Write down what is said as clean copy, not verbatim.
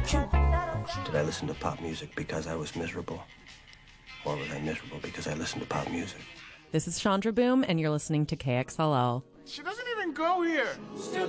Did I listen to pop music because I was miserable? Or was I miserable because I listened to pop music? This is Chandra Boom, and you're listening to KXLL. She doesn't even go here.